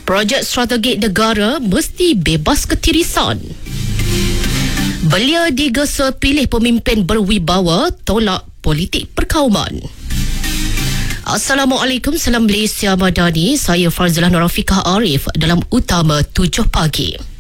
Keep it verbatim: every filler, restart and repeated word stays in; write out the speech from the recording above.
Projek strategik negara mesti bebas ketirisan. Belia digesa pilih pemimpin berwibawa, tolak politik perkauman. Assalamualaikum, salam Malaysia Madani. Saya Farzalah Nur Rafiqah Arif dalam Utama tujuh Pagi.